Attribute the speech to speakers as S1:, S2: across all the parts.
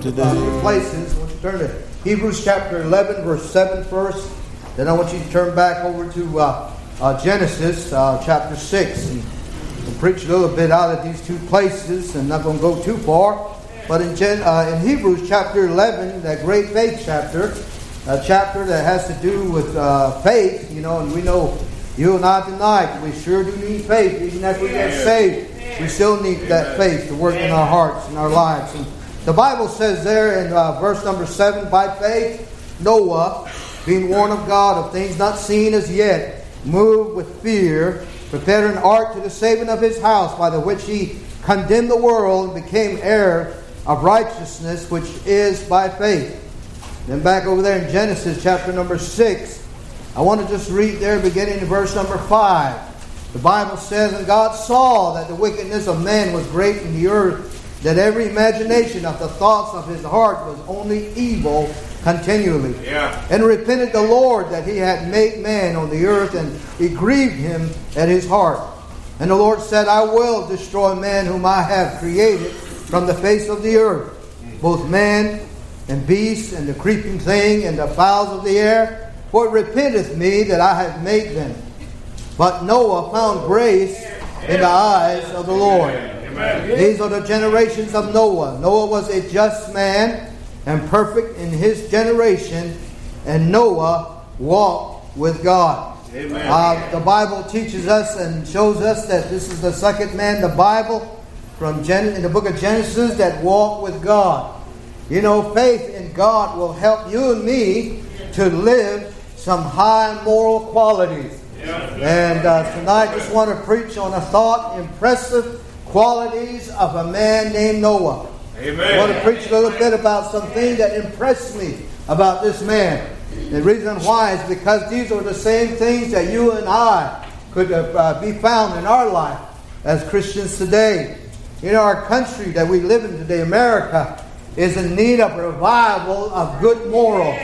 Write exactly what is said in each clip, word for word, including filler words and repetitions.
S1: today.
S2: Uh, places. I want you to turn to Hebrews chapter eleven, verse seven first. Then I want you to turn back over to uh, uh, Genesis uh, chapter six. And we'll preach a little bit out of these two places, and not going to go too far. But in, Gen, uh, in Hebrews chapter eleven, that great faith chapter, a chapter that has to do with uh, faith, you know, and we know you and I tonight, we sure do need faith. Even after we get saved, we still need that faith to work in our hearts and our lives. And the Bible says there in uh, verse number seven, by faith, Noah, being warned of God of things not seen as yet, moved with fear, prepared an ark to the saving of his house, by the which he condemned the world and became heir of righteousness, which is by faith. Then back over there in Genesis chapter number six, I want to just read there beginning in verse number five. The Bible says, and God saw that the wickedness of man was great in the earth, that every imagination of the thoughts of his heart was only evil continually.
S3: Yeah.
S2: And repented the Lord that he had made man on the earth, and it grieved him at his heart. And the Lord said, I will destroy man whom I have created from the face of the earth, both man and beast, and the creeping thing, and the fowls of the air. For it repenteth me that I have made them. But Noah found grace in the eyes of the Lord. Amen. These are the generations of Noah. Noah was a just man and perfect in his generation, and Noah walked with God.
S3: Amen.
S2: Uh, the Bible teaches us and shows us that this is the second man, the Bible, from Gen- in the book of Genesis, that walked with God. You know, faith in God will help you and me to live some high moral qualities. And uh, tonight I just want to preach on a thought, impressive qualities of a man named Noah.
S3: Amen.
S2: I want to preach a little bit about something that impressed me about this man. The reason why is because these are the same things that you and I could uh, be found in our life as Christians today. In our country that we live in today, America, is in need of revival of good morals.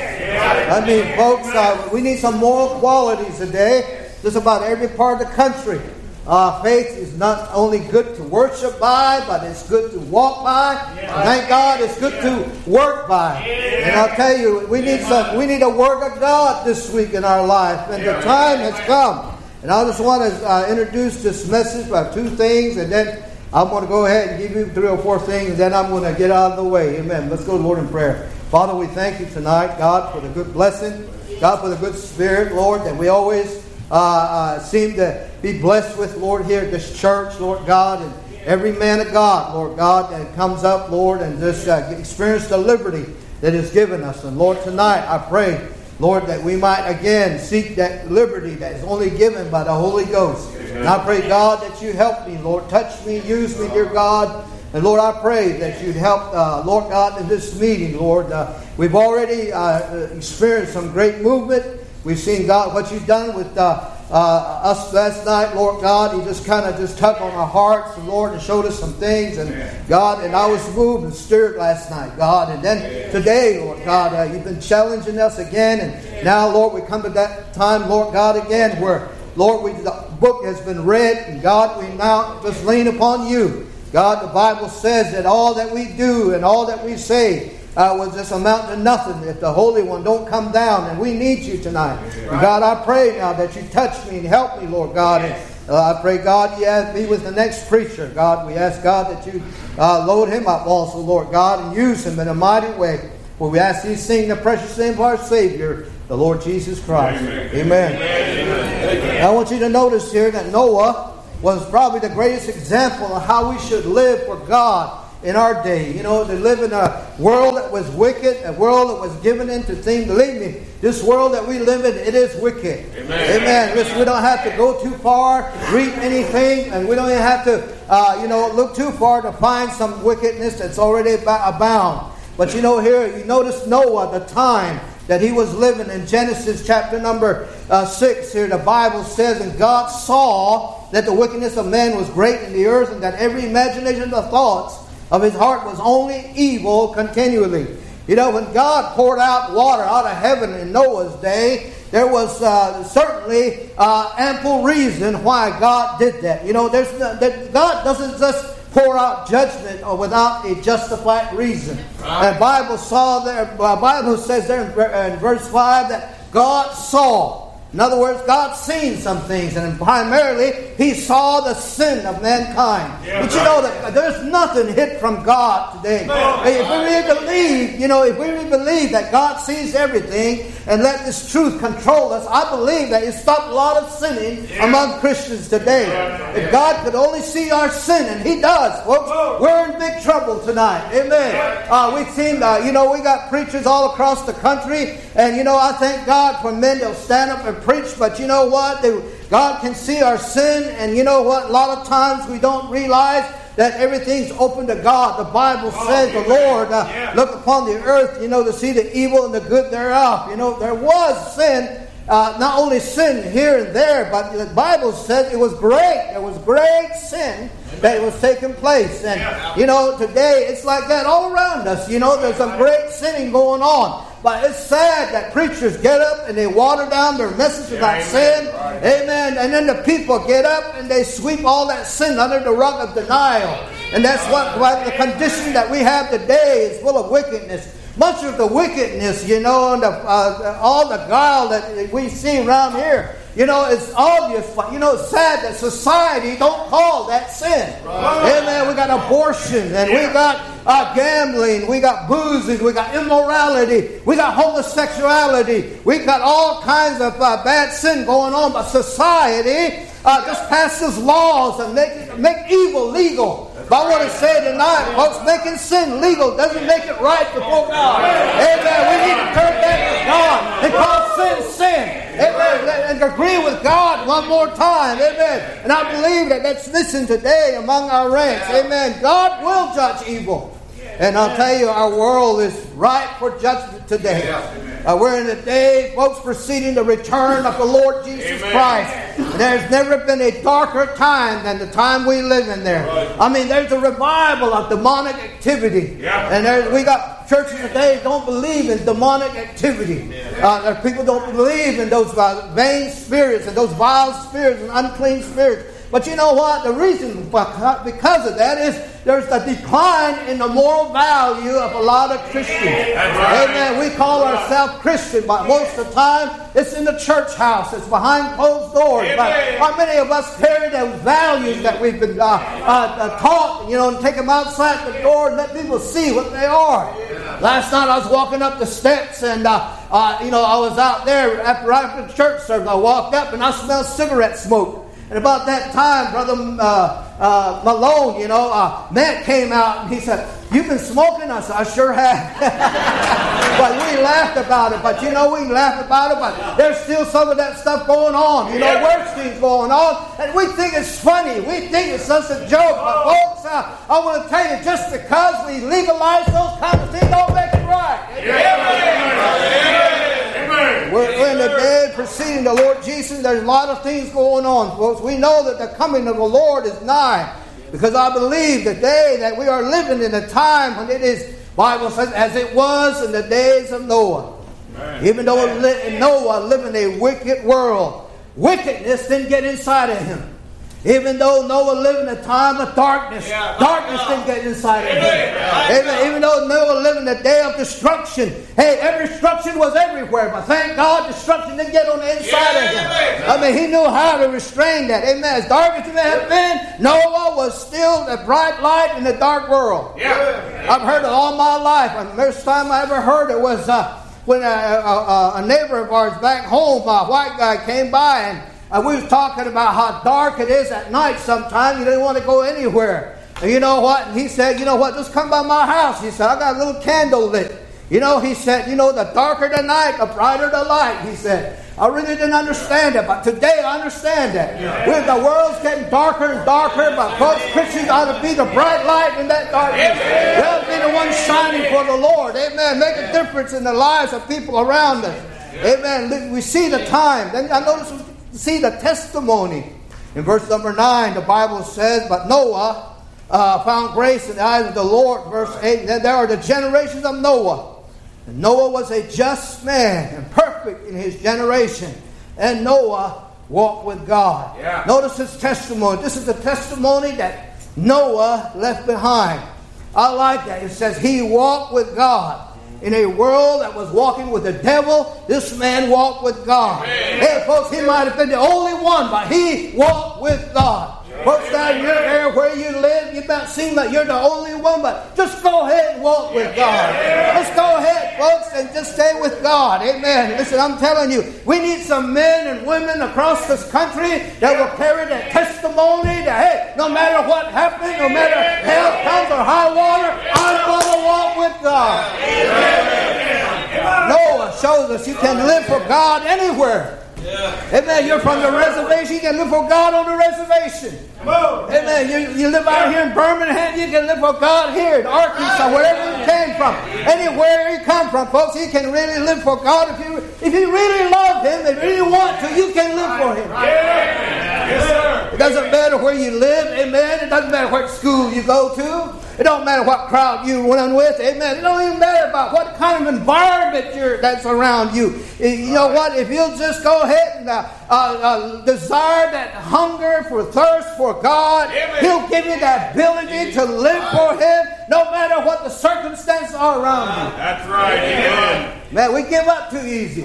S2: I mean, folks, uh, we need some moral qualities today. Just about every part of the country. Uh, faith is not only good to worship by, but it's good to walk by. Yeah. Thank God, it's good to work by. Yeah. And I'll tell you, we need some. We need a work of God this week in our life, and yeah. the time has come. And I just want to uh, introduce this message by two things, and then I'm going to go ahead and give you three or four things, and then I'm going to get out of the way. Amen. Let's go to the Lord in prayer. Father, we thank you tonight, God, for the good blessing, God, for the good spirit, Lord, that we always Uh, uh, seem to be blessed with, Lord, here at this church, Lord God, and every man of God, Lord God, that comes up, Lord, and just uh, experience the liberty that is given us. And Lord, tonight I pray, Lord, that we might again seek that liberty that is only given by the Holy Ghost. Amen. And I pray, God, that you help me, Lord, touch me, use me, dear God. And Lord, I pray that you'd help, uh, Lord God, in this meeting, Lord. Uh, we've already uh, experienced some great movement. We've seen, God, what you've done with uh, uh, us last night, Lord God. You just kind of just tugged on our hearts, and Lord, and showed us some things. And God, and I was moved and stirred last night, God. And then today, Lord God, uh, you've been challenging us again. And now, Lord, we come to that time, Lord God, again, where, Lord, we, the book has been read. And God, we now just lean upon you. God, the Bible says that all that we do and all that we say Uh, will just amount to nothing if the Holy One don't come down, and we need you tonight. And God, I pray now that you touch me and help me, Lord God. And uh, I pray, God, you ask me with the next preacher. God, we ask, God, that you uh, load him up also, Lord God, and use him in a mighty way. For we ask these things in the precious name of our Savior, the Lord Jesus Christ. Amen. Amen. Amen. I want you to notice here that Noah was probably the greatest example of how we should live for God in our day. You know, to live in a world that was wicked, a world that was given into things. Believe me, this world that we live in, it is wicked. Amen. Amen. Listen, we don't have to go too far, read anything, and we don't even have to, uh, you know, look too far to find some wickedness that's already abound. But you know, here, you notice Noah, the time that he was living in Genesis chapter number uh, six. Here the Bible says, and God saw that the wickedness of man was great in the earth, and that every imagination of thoughts of his heart was only evil continually. You know, when God poured out water out of heaven in Noah's day, there was uh, certainly uh, ample reason why God did that. You know, there's that God doesn't just pour out judgment or without a justified reason. Right. And Bible saw there, uh, Bible says there in, in verse five that God saw. In other words, God seen some things, and primarily He saw the sin of mankind. Yeah, but you right. know that there's nothing hid from God today. No, if we really believe, you know, if we really believe that God sees everything and let this truth control us, I believe that it stopped a lot of sinning yeah. among Christians today. Yeah. If God could only see our sin, and He does, folks, Whoa. we're in big trouble tonight. Amen. Yeah. Uh, we've seen, uh, you know, we got preachers all across the country, and you know, I thank God for men that'll stand up and preach, but you know what? They, God can see our sin, and you know what? A lot of times we don't realize that everything's open to God. The Bible says the Lord uh, yeah. look upon the earth, you know, to see the evil and the good thereof. You know, there was sin, uh, not only sin here and there, but the Bible says it was great. There was great sin that was taking place. And, yeah. you know, today it's like that all around us. You know, there's some great sinning going on. But it's sad that preachers get up and they water down their message about yeah, sin. Right. Amen. And then the people get up and they sweep all that sin under the rug of denial. And that's what, what the condition that we have today is full of wickedness. Much of the wickedness, you know, and the, uh, all the guile that we see around here, you know, it's obvious. But, you know, it's sad that society don't call that sin. Right. Amen. We got abortion, and yeah. we got uh, gambling, we got boozing, we got immorality, we got homosexuality, we got all kinds of uh, bad sin going on. But society uh, just passes laws and make make evil legal. But I want to say tonight, folks, making sin legal doesn't make it right before God. Amen. We need to turn back to God and call sin sin. Amen. And agree with God one more time. Amen. And I believe that that's missing today among our ranks. Amen. God will judge evil. And I'll tell you, our world is ripe for judgment today. Uh, we're in a day, folks, preceding the return of the Lord Jesus Amen. Christ. And there's never been a darker time than the time we live in there. Right. I mean, there's a revival of demonic activity. Yeah. And there's, we got churches today that don't believe in demonic activity. Uh, people don't believe in those uh, vain spirits and those vile spirits and unclean spirits. But you know what? The reason because of that is there's a decline in the moral value of a lot of Christians. Right. Amen. We call ourselves Christian, but most of the time it's in the church house. It's behind closed doors. Amen. But how many of us carry those values that we've been uh, uh, taught, you know, and take them outside the door and let people see what they are? Yeah. Last night I was walking up the steps and, uh, uh, you know, I was out there after, right after the church service. I walked up and I smelled cigarette smoke. And about that time, Brother uh, uh, Malone, you know, uh, Matt came out and he said, "You've been smoking?" I said, "I sure have." But we laughed about it. But you know, we laughed about it, but there's still some of that stuff going on. You know, worse things going on. And we think it's funny. We think it's just a joke. But folks, uh, I want to tell you, just because we legalize those kind of things don't make it right. Amen. We're in the day preceding the Lord Jesus. There's a lot of things going on, folks. We know that the coming of the Lord is nigh. Because I believe today that we are living in a time when it is, Bible says, as it was in the days of Noah. Amen. Even though Noah lived in a wicked world, wickedness didn't get inside of him. Even though Noah lived in a time of darkness, yeah, darkness didn't get inside of him. Amen. Even though Noah lived in a day of destruction, hey, every destruction was everywhere. But thank God destruction didn't get on the inside yeah, of him. Yeah. I mean, he knew how to restrain that. Amen. As dark as it may have been, Noah was still a bright light in the dark world. Yeah. I've heard it all my life. And the first time I ever heard it was uh, when a, a, a neighbor of ours back home, a white guy came by and Uh, we was talking about how dark it is at night sometimes. You didn't want to go anywhere. And you know what? And he said, you know what? Just come by my house. He said, I got a little candle lit. You know, he said, you know, the darker the night, the brighter the light. He said, I really didn't understand it, but today I understand that. Yeah. When the world's getting darker and darker, but folks, Christians ought to be the bright light in that darkness. They'll be the ones shining for the Lord. Amen. Make a difference in the lives of people around us. Amen. We see the time. Then I notice see the testimony. In verse number nine, the Bible says, but Noah uh, found grace in the eyes of the Lord. Verse eight, then there are the generations of Noah. And Noah was a just man and perfect in his generation. And Noah walked with God. Yeah. Notice his testimony. This is the testimony that Noah left behind. I like that. It says he walked with God. In a world that was walking with the devil, this man walked with God. Amen. Hey, folks, he might have been the only one, but he walked with God. Folks, down your area where you live, you might seem like you're the only one, but just go ahead and walk with God. Just go ahead, folks, and just stay with God. Amen. Listen, I'm telling you, we need some men and women across this country that will carry that testimony that, hey, no matter what happens, no matter hell comes or high water, I'm going to walk with God. Noah shows us you can live for God anywhere. Yeah. Amen. You're from the reservation. You can live for God on the reservation. Amen. You, you live out here in Birmingham. You can live for God here in Arkansas, wherever you came from. Anywhere you come from, folks, you can really live for God. If you if you really love Him, if you really want to, you can live for Him. Yes, sir. It doesn't matter where you live. Amen. It doesn't matter what school you go to. It don't matter what crowd you run with. Amen. It don't even matter about what kind of environment you're, that's around you. You know what? If you'll just go ahead and uh, uh, uh, desire that hunger for thirst for God, Amen. He'll give you that ability to live for Him no matter what the circumstances are around you. That's right. Amen. Man, we give up too easy.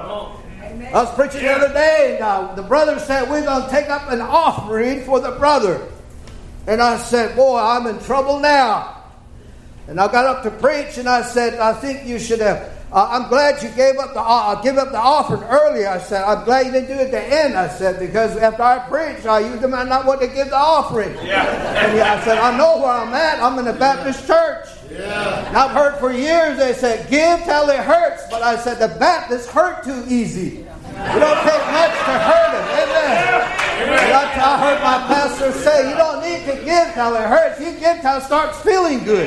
S2: I was preaching the other day, and uh, the brother said, we're going to take up an offering for the brother. And I said, boy, I'm in trouble now. And I got up to preach, and I said, I think you should have, uh, I'm glad you gave up the uh, give up the offering earlier. I said, I'm glad you didn't do it at the end. I said, because after I preached, I used them not want to give the offering. Yeah. And I said, I know where I'm at. I'm in the Baptist church. Yeah. And I've heard for years they said, give till it hurts. But I said, the Baptists hurt too easy. It don't take much to hurt them. Amen. And I, I heard my pastor say, you don't need to give till it hurts. You give till it starts feeling good.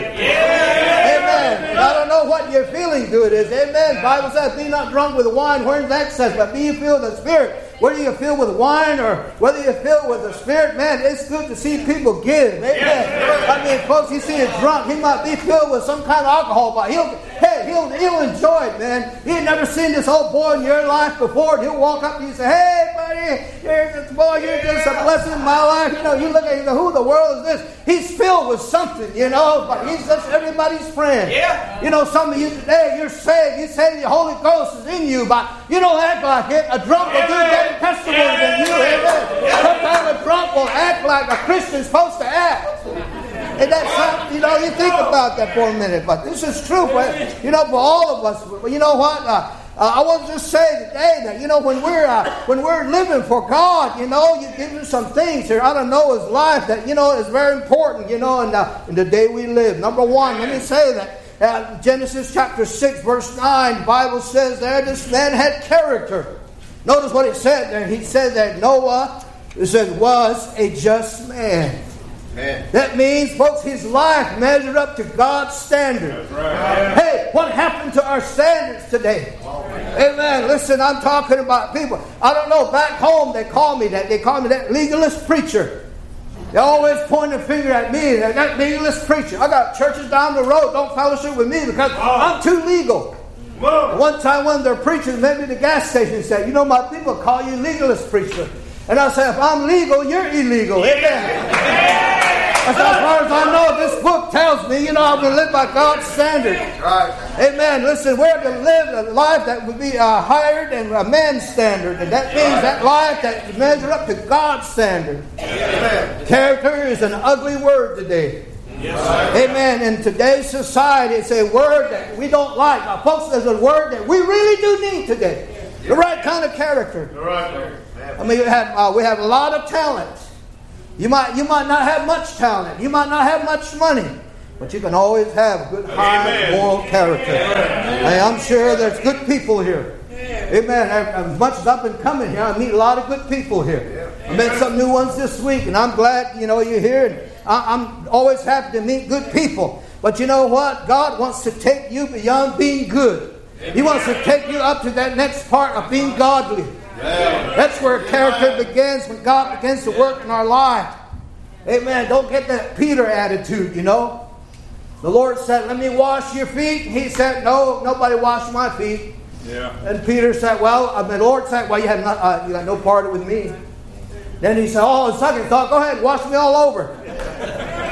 S2: Amen. And I don't know what your feeling good is. Amen. The Bible says, be not drunk with wine wherein excess, but be you filled with the Spirit. Whether you filled with wine or whether you're filled with the Spirit, man, it's good to see people give. Amen. I mean, folks, you see a drunk, he might be filled with some kind of alcohol, but he'll, hey, he'll, he'll enjoy it, man. He's never seen this old boy in your life before. He'll walk up to you and say, hey, buddy, here's this boy, you're just a blessing in my life. You know, you look at him, you go, who the world is this? He's filled with something, you know, but he's just everybody's friend. Yeah. You know, some of you today, you're saved. You say the Holy Ghost is in you, but you don't act like it. A drunk will do that testimony than you. Amen. Sometimes a drunk will act like a Christian's supposed to act. And that's something, you know, you think about that for a minute. But this is true, but, you know, for all of us. But you know what? Uh, uh, I want to just say today that, you know, when we're uh, when we're living for God, you know, you give us some things here out of Noah's life that, you know, is very important, you know, in the, in the day we live. Number one, let me say that uh, Genesis chapter six, verse nine, the Bible says there, this man had character. Notice what it said there. He said that Noah, it said, was a just man. Man. That means, folks, his life measured up to God's standard. Right. Hey, what happened to our standards today? Amen. Amen. Listen, I'm talking about people. I don't know, back home they call me that. They call me that legalist preacher. They always point a finger at me. That, that legalist preacher. I got churches down the road don't fellowship with me because I'm too legal. Whoa. One time one of their preachers maybe at the gas station said, you know, my people call you legalist preacher. And I said, if I'm legal, you're illegal. Amen. Yeah. That's as far as I know, this book tells me, you know, I'm going to live by God's standard. Right. Amen. Listen, we're going to live a life that would be uh, higher than a man's standard. And that means that life that measures up to God's standard. Amen. Character is an ugly word today. Yes, amen. In today's society, it's a word that we don't like. Now, folks, there's a word that we really do need today. The right kind of character. The right. I mean, we have uh, we have a lot of talent. You might you might not have much talent. You might not have much money, but you can always have good, high moral character. Hey, I'm sure there's good people here. Amen. As much as I've been coming here, I meet a lot of good people here. I met some new ones this week, and I'm glad, you know, you're here. And I'm always happy to meet good people. But you know what? God wants to take you beyond being good. He wants to take you up to that next part of being godly. That's where character begins, when God begins to work in our life. Amen. Don't get that Peter attitude, you know. The Lord said, let me wash your feet. He said, no, nobody washed my feet. Yeah. And Peter said, well, uh, the Lord said, well, you have not, uh, you got no part with me. Then he said, oh, second thought, go ahead, wash me all over.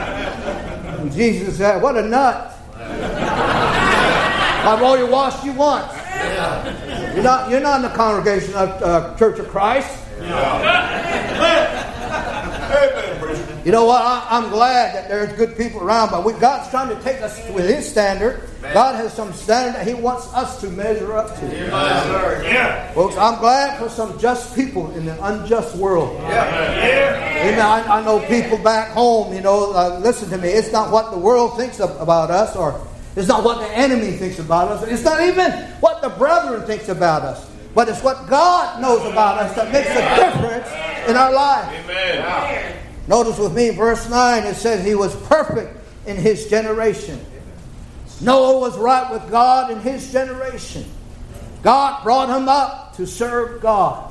S2: Jesus said, what a nut. I've already washed you once. You're not, you're not in the congregation of uh, Church of Christ. You know what? I, I'm glad that there's good people around, but we, God's trying to take us with His standard. God has some standard that He wants us to measure up to. Yeah. Folks, I'm glad for some just people in the unjust world. Yeah. Amen. I, I know people back home, you know, uh, listen to me. It's not what the world thinks of, about us, or it's not what the enemy thinks about us. It's not even what the brethren thinks about us. But it's what God knows about us that makes a difference in our life. Amen. Notice with me, verse nine, it says he was perfect in his generation. Noah was right with God in his generation. God brought him up to serve God.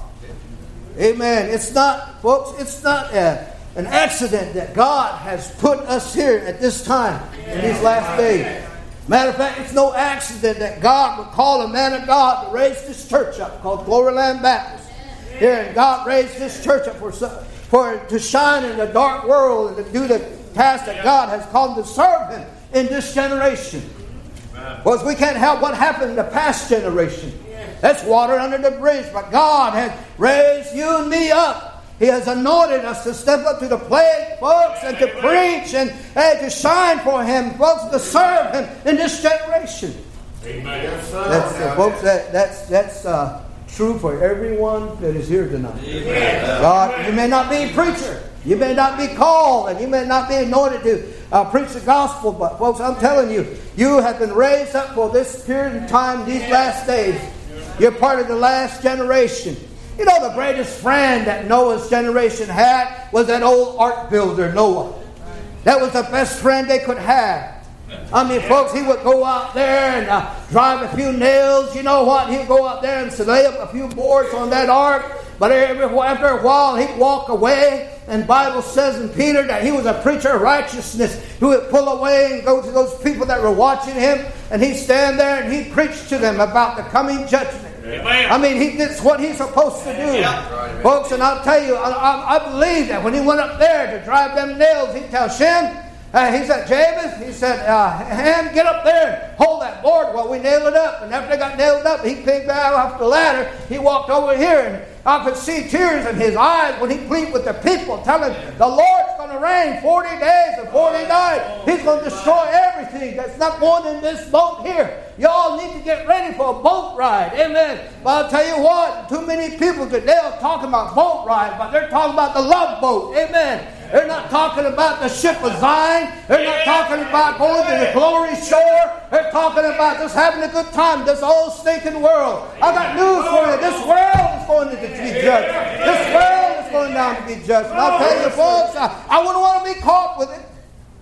S2: Amen. It's not, folks, it's not a, an accident that God has put us here at this time in these last days. Matter of fact, it's no accident that God would call a man of God to raise this church up called Glory Land Baptist. Here, and God raised this church up for, for to shine in the dark world and to do the task that God has called to serve Him in this generation. Because we can't help what happened in the past generation. That's water under the bridge. But God has raised you and me up. He has anointed us to step up to the plate, folks, and to preach and hey, to shine for Him, folks, to serve Him in this generation. Amen. That's, uh, folks, that, that's that's uh, true for everyone that is here tonight. Amen. God, you may not be a preacher, you may not be called, and you may not be anointed to uh, preach the gospel, but folks, I'm telling you, you have been raised up for this period of time, these last days. You're part of the last generation. You know, the greatest friend that Noah's generation had was that old ark builder, Noah. That was the best friend they could have. I mean, folks, he would go out there and uh, drive a few nails. You know what? He'd go out there and lay up a few boards on that ark. But every, after a while, he'd walk away. And the Bible says in Peter that he was a preacher of righteousness who would pull away and go to those people that were watching him. And he'd stand there and he'd preach to them about the coming judgment. Amen. I mean, he did what he's supposed to do. Yeah. Folks, and I'll tell you, I, I, I believe that when he went up there to drive them nails, he'd tell Shem, uh, he said, Jabez, he said, uh, Ham, get up there and hold that board while we nail it up. And after they got nailed up, he came back off the ladder. He walked over here, and I could see tears in his eyes when he pleaded with the people, telling the Lord's going to reign forty days and forty nights. He's going to destroy everything that's not going in this boat here. Y'all need to get ready for a boat ride. Amen. But I'll tell you what, too many people today are talking about boat ride, but they're talking about the love boat. Amen. They're not talking about the ship of Zion. They're not talking about going to the glory shore. They're talking about just having a good time, this old stinking world. I got news for you. This world is going to be judged. This world is going down to be judged. And I'll tell you, folks, I, I wouldn't want to be caught with it.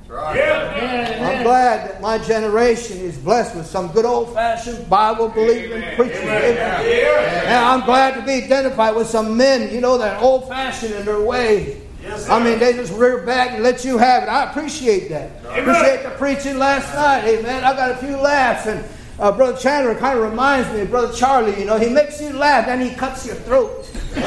S2: I'm glad that my generation is blessed with some good old-fashioned Bible-believing preachers. And I'm glad to be identified with some men, you know, that are old-fashioned in their way. I mean, they just rear back and let you have it. I appreciate that. I appreciate the preaching last night. Amen. I got a few laughs. And uh, Brother Chandler kind of reminds me of Brother Charlie. You know, he makes you laugh, then he cuts your throat.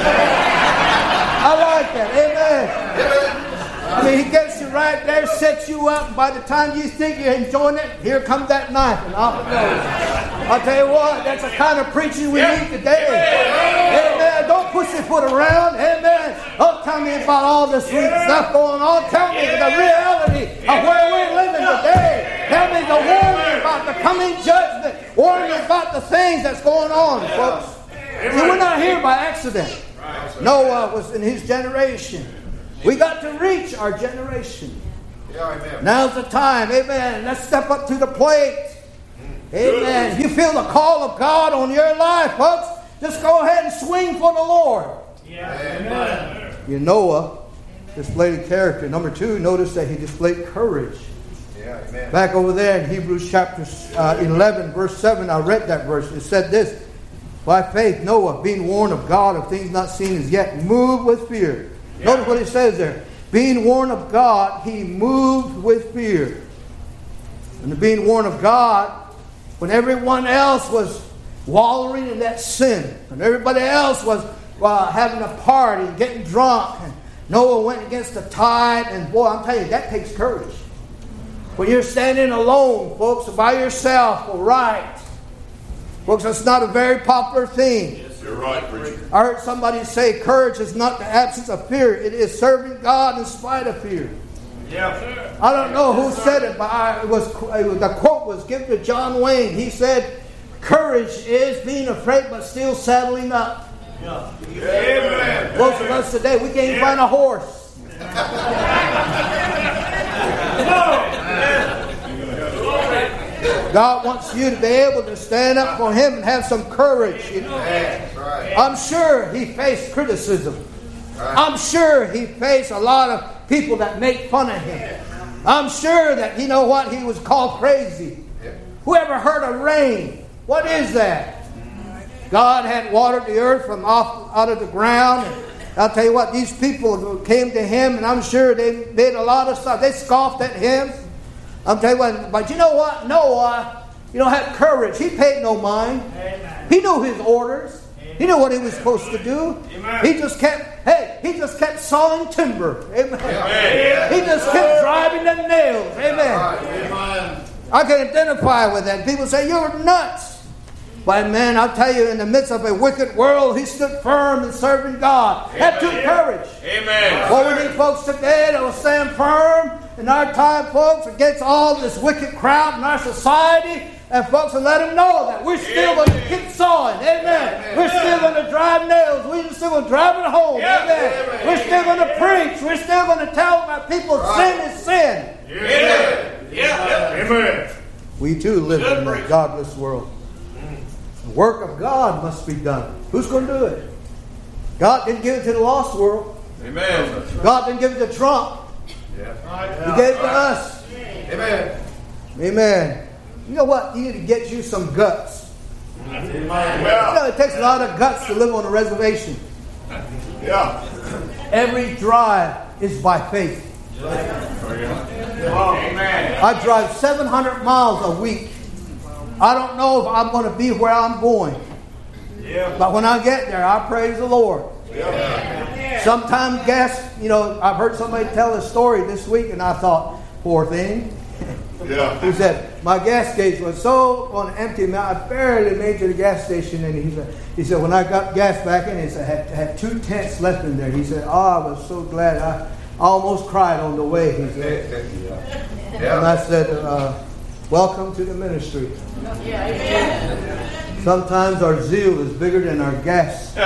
S2: I like that. Amen. I mean, he gets you right there, sets you up, and by the time you think you're enjoying it, here comes that knife, and off it goes. I'll tell you what, that's the kind of preaching we need today. Amen. Don't pussyfoot around. Amen. Don't tell me about all this sweet stuff going on. Tell me the reality of where we're living today. Tell me the warning about the coming judgment. Warning about the things that's going on, folks. See, we're not here by accident. Noah was in his generation. We got to reach our generation. Yeah, amen. Now's the time. Amen. Let's step up to the plate. Amen. If you feel the call of God on your life, folks, just go ahead and swing for the Lord. Yeah. Amen. You Noah displayed a character. Number two, notice that he displayed courage. Yeah, amen. Back over there in Hebrews chapter uh, eleven, verse seven, I read that verse. It said this: by faith, Noah, being warned of God of things not seen as yet, moved with fear. Yeah. Notice what it says there. Being warned of God, he moved with fear. And being warned of God, when everyone else was wallowing in that sin, and everybody else was uh, having a party, getting drunk, and Noah went against the tide, and boy, I'm telling you, that takes courage. When you're standing alone, folks, by yourself or right. Folks, that's not a very popular thing.
S1: Yes, you're right, preacher.
S2: I heard somebody say courage is not the absence of fear. It is serving God in spite of fear.
S1: Yeah, sir.
S2: I don't know who said it, but I, it was, it was the quote was given to John Wayne. He said, courage is being afraid but still saddling up.
S1: Yeah. Amen.
S2: Most of us today, we can't even find a horse. God wants you to be able to stand up for Him and have some courage. You know? I'm sure He faced criticism. I'm sure He faced a lot of people that make fun of Him. I'm sure that, you know what, He was called crazy. Whoever heard of rain? What is that? God had watered the earth from off out of the ground. And I'll tell you what, these people came to Him, and I'm sure they did a lot of stuff. They scoffed at Him. I'm telling you what, but you know what? Noah, you know, had courage. He paid no mind. Amen. He knew his orders. Amen. He knew what he was supposed to do. Amen. He just kept, hey, he just kept sawing timber. Amen. Amen. He just kept driving the nails. Amen. Amen. I can identify with that. People say, you're nuts. But man, I'll tell you, in the midst of a wicked world, he stood firm in serving God. Amen. That took courage. Amen. Well, we need folks today that will stand firm in our time, folks, against all this wicked crowd in our society. And folks, will let them know that we're still Amen. Going to keep sawing. Amen. Amen. We're still going to drive nails. We're still going to drive it home. Yeah. Amen. Amen. We're still going to preach. We're still going to tell my people right. Sin is sin.
S1: Amen. Yeah. Amen.
S2: We too live Good in a godless world. The work of God must be done. Who's going to do it? God didn't give it to the lost world.
S1: Amen.
S2: God didn't give it to Trump.
S1: Yeah.
S2: He gave it to us.
S1: Amen.
S2: Amen. You know what? You need to get you some guts.
S1: Amen.
S2: You know, it takes a lot of guts to live on a reservation.
S1: Yeah.
S2: Every drive is by faith.
S1: Amen.
S2: I drive seven hundred miles a week. I don't know if I'm going to be where I'm going. Yeah. But when I get there, I praise the Lord. Yeah. Sometimes gas, you know, I've heard somebody tell a story this week, and I thought, poor thing. Yeah. He said, my gas gauge was so on empty, man, I barely made it to the gas station. And he said, he said, when I got gas back in, he said, I had, I had two tenths left in there. He said, oh, I was so glad. I almost cried on the way, he said. Yeah. And I said, uh, welcome to the ministry. Yeah. Sometimes our zeal is bigger than our gas.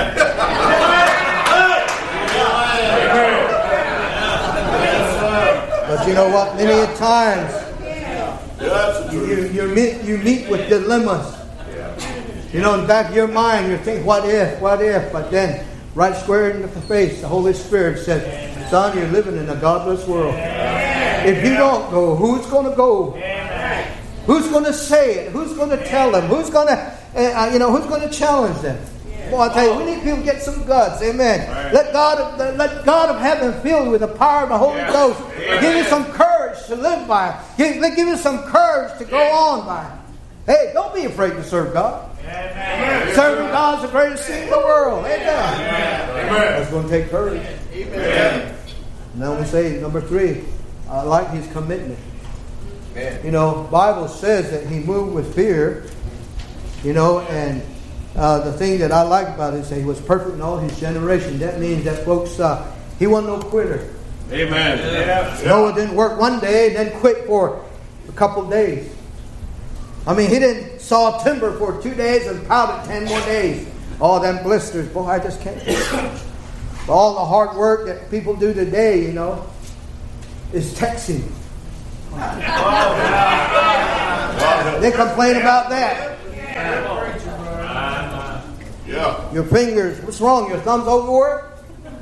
S2: But you know what? Many times you, you, you, meet, you meet with dilemmas. You know, in the back of your mind, you think, what if, what if? But then, right square in the face, the Holy Spirit says, son, you're living in a godless world. If you don't go, who's going to go? Who's going to say it? Who's going to tell them? Who's going to, uh, you know, who's going to challenge them? Well, I tell you, we need people to get some guts. Amen. Right. Let God, let God of heaven fill you with the power of the Holy yeah. Ghost. Amen. Give you some courage to live by. Give, give you some courage to go yeah. on by. Hey, don't be afraid to serve God. Amen. Serving God is the greatest thing in the world. Amen. Amen. That's going to take courage. Amen. Now we say number three, I like his commitment. Amen. You know, the Bible says that he moved with fear. You know, and uh, the thing that I like about it is that he was perfect in all his generation. That means that, folks, uh, he wasn't no quitter.
S1: Amen. Yeah.
S2: Noah didn't work one day and then quit for a couple of days. I mean, he didn't saw timber for two days and piled it ten more days. All them blisters. Boy, I just can't. All the hard work that people do today, you know, is texting. They complain about that.
S1: Yeah.
S2: Your fingers, what's wrong? Your thumb's overworked?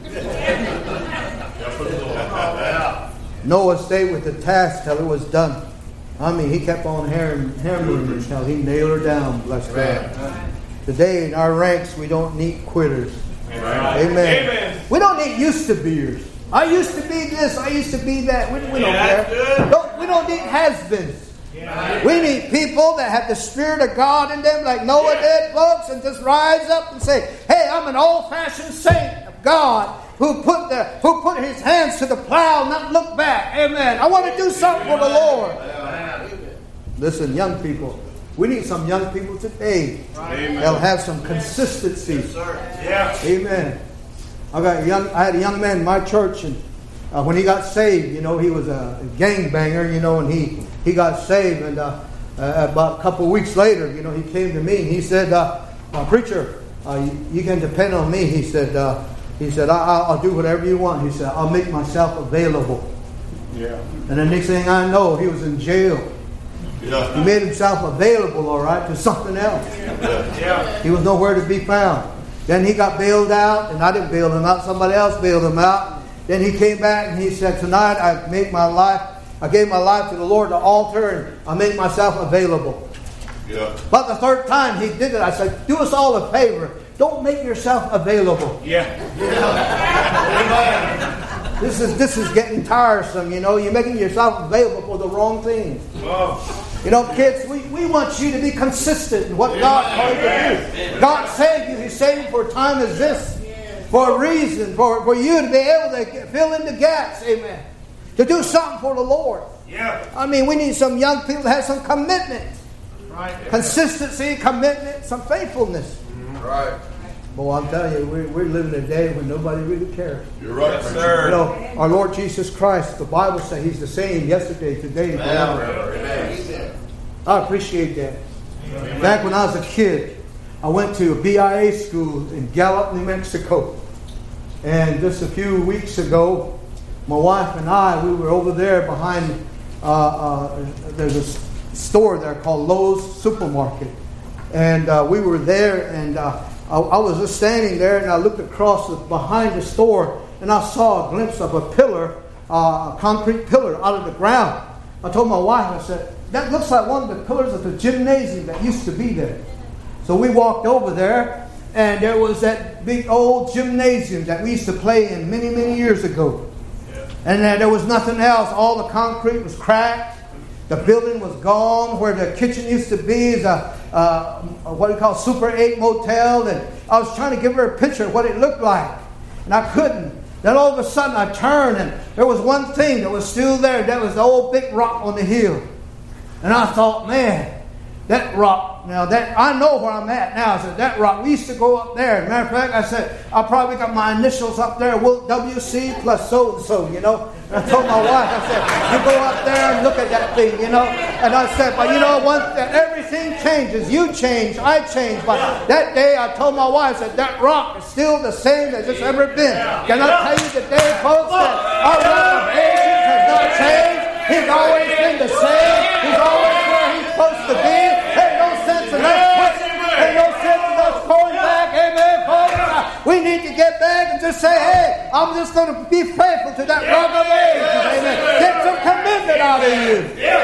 S2: Noah stayed with the task till it was done. I mean, he kept on hammering, hammering until he nailed her down, bless God. Today in our ranks, we don't need quitters. Amen. Amen. Amen. We don't need used to beers. I used to be this, I used to be that. We, we don't yeah, care. Don't, we don't need has-beens. Yeah. We need people that have the Spirit of God in them, like Noah yeah. did, folks, and just rise up and say, hey, I'm an old-fashioned saint of God who put the who put his hands to the plow and not look back. Amen. I want to do something for the Lord. Listen, young people, we need some young people today. Amen. They'll have some consistency. Yes, sir. Yeah. Amen. I got a young. I had a young man in my church, and uh, when he got saved, you know, he was a gangbanger, you know, and he he got saved, and uh, uh, about a couple of weeks later, you know, he came to me and he said, uh, uh, "Preacher, uh, you, you can depend on me." He said. Uh, He said, I, I'll do whatever you want. He said, I'll make myself available. Yeah. And the next thing I know, he was in jail. Yeah. He made himself available, all right, to something else. Yeah. Yeah. He was nowhere to be found. Then he got bailed out, and I didn't bail him out. Somebody else bailed him out. Then he came back, and he said, tonight I made my life, I gave my life to the Lord, the altar, and I made myself available. Yeah. But the third time he did it, I said, do us all a favor. Don't make yourself available. Yeah. yeah. This is this is getting tiresome, you know. You're making yourself available for the wrong things. Oh. You know, kids, we, we want you to be consistent in what yeah. God called you to do. God saved you. He saved you for a time as this. For a reason. For, for you to be able to get, fill in the gaps. Amen. To do something for the Lord. Yeah. I mean, we need some young people to have some commitment. Right. Consistency, commitment, some faithfulness. Right. Well, I'm telling you, we're, we're living a day when nobody really cares.
S1: You're right, yes, sir.
S2: You know, our Lord Jesus Christ, the Bible says He's the same yesterday, today, and forever. Amen. I appreciate that. Amen. Back when I was a kid, I went to a B I A school in Gallup, New Mexico. And just a few weeks ago, my wife and I, we were over there behind, uh, uh, there's a store there called Lowe's Supermarket. And uh, we were there, and uh, I, I was just standing there, and I looked across the, behind the store, and I saw a glimpse of a pillar, uh, a concrete pillar out of the ground. I told my wife, I said, that looks like one of the pillars of the gymnasium that used to be there. So we walked over there, and there was that big old gymnasium that we used to play in many, many years ago. Yeah. And uh, there was nothing else. All the concrete was cracked. The building was gone. Where the kitchen used to be is a, uh, what we call Super eight motel. And I was trying to give her a picture of what it looked like. And I couldn't. Then all of a sudden I turned, and there was one thing that was still there. That was the old big rock on the hill. And I thought, man, that rock, now that I know where I'm at now. I said, that rock, we used to go up there. As a matter of fact, I said, I probably got my initials up there, W C plus so and so, you know. And I told my wife, I said, you go up there and look at that thing, you know. And I said, but you know, once everything changes, you change, I change. But that day I told my wife, I said, that rock is still the same as it's ever been. Can I tell you today, folks, that our rock of ages has not changed. He's always been the same. He's always where He's supposed to be. Ain't no sense in us quitting. Ain't no sense in us going back. Amen, folks. We need to get back and just say, hey, I'm just going to be faithful to that rock of ages. Amen. Get some commitment out of you.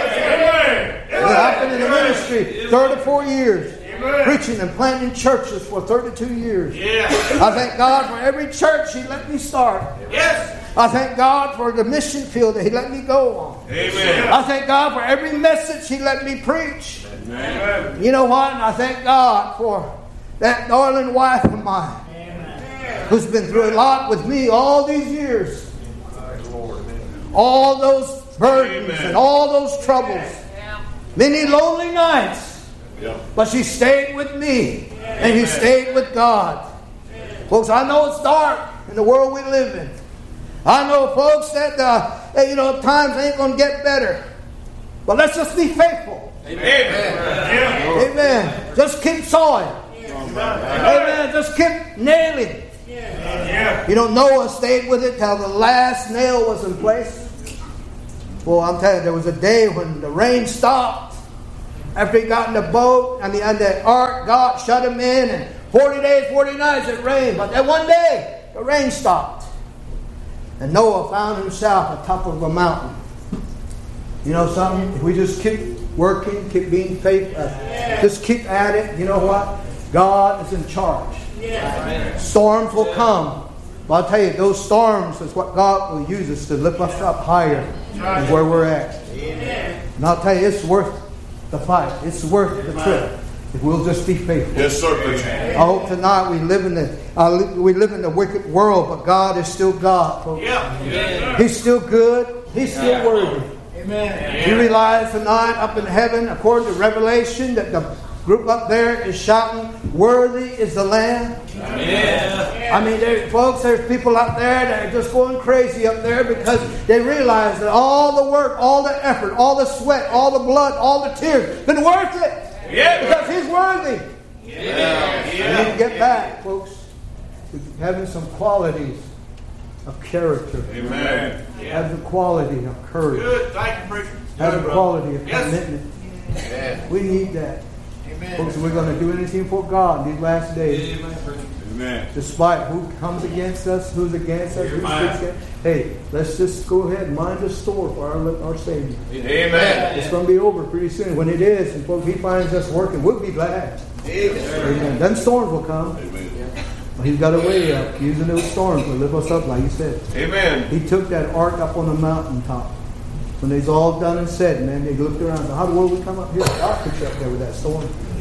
S2: Well, I've been in the ministry thirty-four years. Preaching and planting churches for thirty-two years. I thank God for every church He let me start. Yes. I thank God for the mission field that He let me go on. Amen. I thank God for every message He let me preach. Amen. You know what? And I thank God for that darling wife of mine. Amen. Who's been through a lot with me all these years. All those burdens Amen. And all those troubles. Many lonely nights. Yeah. But she stayed with me. Amen. And He stayed with God. Amen. Folks, I know it's dark in the world we live in. I know, folks, that, uh, that you know, times ain't going to get better. But let's just be faithful. Amen. Amen. Amen. Just keep sawing. Amen. Amen. Just keep nailing. Yeah. You know, Noah stayed with it till the last nail was in place. Well, I'm telling you, there was a day when the rain stopped. After he got in the boat, I mean, and the ark, God shut him in, and forty days, forty nights it rained. But then one day, the rain stopped. And Noah found himself at the top of a mountain. You know something? If we just keep working, keep being faithful, uh, just keep at it, you know what? God is in charge. Yeah. Storms will come. But I'll tell you, those storms is what God will use us to lift us up higher than where we're at. Amen. And I'll tell you, it's worth the fight. It's worth the trip. if we'll just be faithful.
S1: Yes, sir, preacher.
S2: I hope tonight we live in the uh, we live in the wicked world, but God is still God, folks.
S1: Yeah.
S2: He's still good. He's still worthy.
S3: Amen.
S2: You realize tonight up in heaven, according to Revelation, that the group up there is shouting, "Worthy is the Lamb."
S3: Yeah.
S2: I mean, there, folks, there's people out there that are just going crazy up there because they realize that all the work, all the effort, all the sweat, all the blood, all the tears been worth it.
S1: Yeah.
S2: Because He's worthy.
S1: Yeah.
S2: We need to get back, folks, to having some qualities of character.
S1: Amen.
S2: Have the quality of courage.
S1: Good. Thank you, preacher.
S2: Have
S1: Good,
S2: the
S1: brother.
S2: quality of
S1: Yes.
S2: commitment.
S1: Yeah.
S2: We need that.
S3: Amen.
S2: Folks, we're going to do anything for God in these last days.
S1: Amen.
S2: Despite who comes against us, who's against us, who's against us. Hey, let's just go ahead and mind the store for our, our Savior.
S1: Amen.
S2: It's going to be over pretty soon. When it is, and folks, He finds us working, we'll be glad. Amen. Then storms will come.
S1: Amen.
S2: But He's got a way up, using those storms to lift us up, like He said.
S1: Amen.
S2: He took that ark up on the mountaintop. When they's all done and said, man, they looked around and said, how the world we come up here? The ark was up there with that storm.